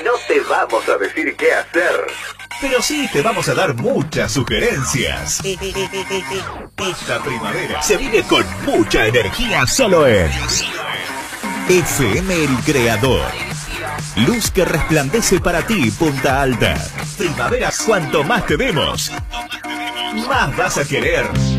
No te vamos a decir qué hacer, pero sí te vamos a dar muchas sugerencias. Esta primavera se vive con mucha energía solo en FM El Creador. Luz que resplandece para ti, Punta Alta. Primavera, cuanto más te demos, más vas a querer.